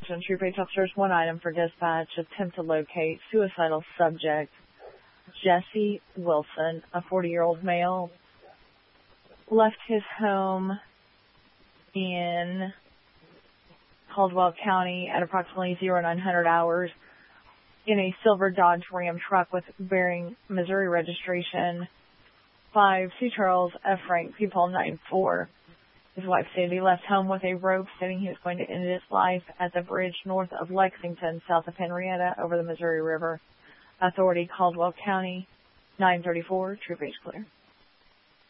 Troop H officers, one item for dispatch. Attempt to locate suicidal subject Jesse Wilson, a 40-year-old male, left his home in Caldwell County at approximately 0900 hours in a silver Dodge Ram truck with bearing Missouri registration 5 C. Charles F. Frank, P-Paul 94. His wife said he left home with a rope, stating he was going to end his life at the bridge north of Lexington, south of Henrietta, over the Missouri River. Authority, Caldwell County, 934, Troop H clear.